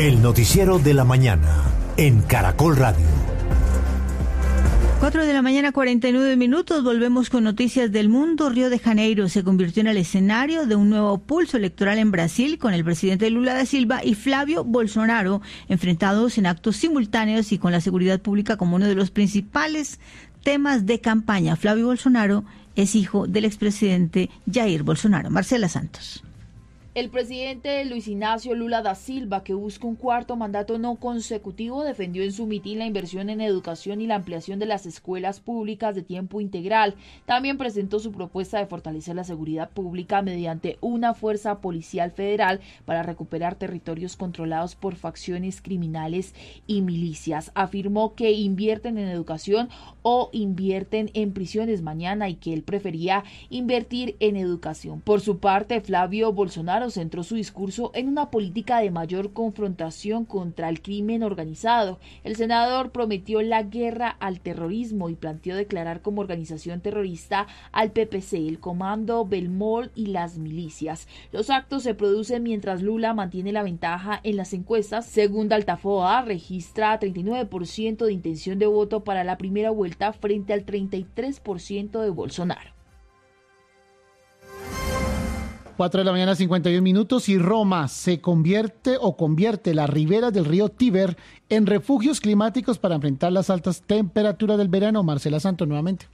El noticiero de la mañana en Caracol Radio. 4 de la mañana, 49 minutos. Volvemos con noticias del mundo. Río de Janeiro se convirtió en el escenario de un nuevo pulso electoral en Brasil, con el presidente Lula da Silva y Flávio Bolsonaro enfrentados en actos simultáneos y con la seguridad pública como uno de los principales temas de campaña. Flávio Bolsonaro es hijo del expresidente Jair Bolsonaro. Marcela Santos. El presidente Luis Ignacio Lula da Silva, que busca un cuarto mandato no consecutivo, defendió en su mitin la inversión en educación y la ampliación de las escuelas públicas de tiempo integral. También presentó su propuesta de fortalecer la seguridad pública mediante una fuerza policial federal para recuperar territorios controlados por facciones criminales y milicias. Afirmó que invierten en educación o invierten en prisiones mañana y que él prefería invertir en educación. Por su parte, Flávio Bolsonaro centró su discurso en una política de mayor confrontación contra el crimen organizado. El senador prometió la guerra al terrorismo y planteó declarar como organización terrorista al PPC, el Comando Belmol y las milicias. Los actos se producen mientras Lula mantiene la ventaja en las encuestas. Según Datafolha, registra 39% de intención de voto para la primera vuelta frente al 33% de Bolsonaro. 4 de la mañana, 51 minutos, y Roma convierte las riberas del río Tíber en refugios climáticos para enfrentar las altas temperaturas del verano. Marcela Santos nuevamente.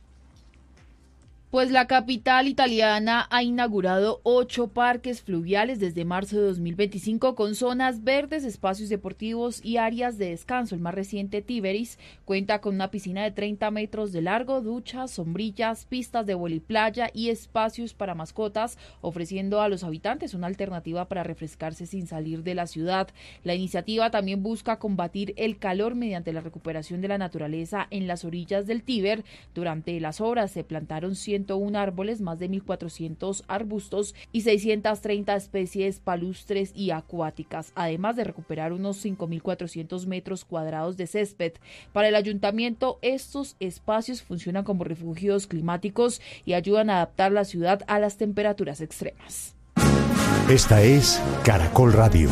Pues la capital italiana ha inaugurado 8 parques fluviales desde marzo de 2025 con zonas verdes, espacios deportivos y áreas de descanso. El más reciente, Tiberis, cuenta con una piscina de 30 metros de largo, duchas, sombrillas, pistas de voliplaya y espacios para mascotas, ofreciendo a los habitantes una alternativa para refrescarse sin salir de la ciudad. La iniciativa también busca combatir el calor mediante la recuperación de la naturaleza en las orillas del Tíber. Durante las obras se plantaron 101 árboles, más de 1.400 arbustos y 630 especies palustres y acuáticas, además de recuperar unos 5.400 metros cuadrados de césped. Para el ayuntamiento, estos espacios funcionan como refugios climáticos y ayudan a adaptar la ciudad a las temperaturas extremas. Esta es Caracol Radio.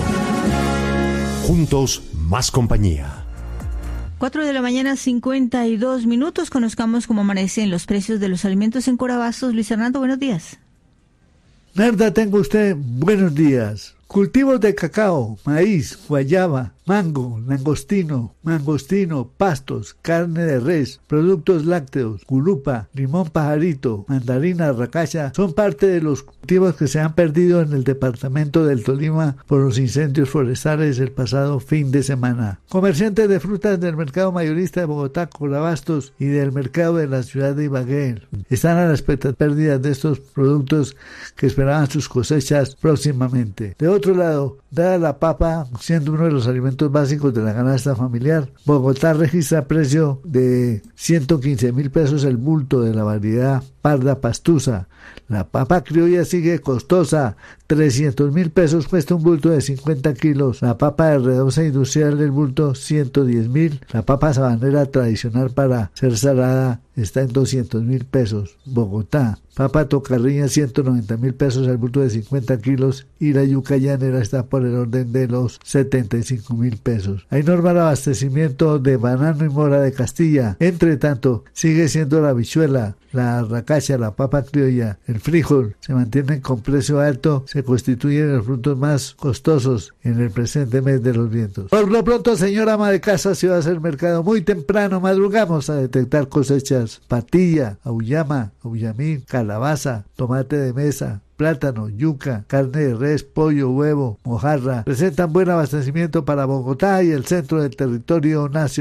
Juntos, más compañía. 4 de la mañana, 52 minutos. Conozcamos cómo amanecen los precios de los alimentos en Corabastos. Luis Hernando, buenos días. Narda, tenga usted buenos días. Cultivos de cacao, maíz, guayaba, mango, mangostino, pastos, carne de res, productos lácteos, curupa, limón pajarito, mandarina, racacha, son parte de los cultivos que se han perdido en el departamento del Tolima por los incendios forestales el pasado fin de semana. Comerciantes de frutas del mercado mayorista de Bogotá, Corabastos y del mercado de la ciudad de Ibagué están a la expectativa de pérdidas de estos productos que esperaban sus cosechas próximamente. De otro lado, dada la papa siendo uno de los alimentos básicos de la canasta familiar, Bogotá registra precio de 115.000 pesos el bulto de la variedad parda pastusa. La papa criolla sigue costosa, 300.000 pesos cuesta un bulto de 50 kilos. La papa de redosa industrial del bulto, 110.000. La papa sabanera tradicional para ser salada está en 200.000 pesos. Bogotá. Papa tocarriña, 190.000 pesos el bulto de 50 kilos. Y la yuca llanera está por el orden de los 75.000 pesos. Hay normal abastecimiento de banano y mora de Castilla. Entre tanto, sigue siendo la habichuela, la racacha, la papa criolla, el frijol se mantienen con precio alto, se constituyen los frutos más costosos en el presente mes de los vientos. Por lo pronto, señora ama de casa, si va a hacer mercado muy temprano, madrugamos a detectar cosechas: patilla, auyama, auyamín, calabaza, tomate de mesa, plátano, yuca, carne de res, pollo, huevo, mojarra. Presentan buen abastecimiento para Bogotá y el centro del territorio nacional.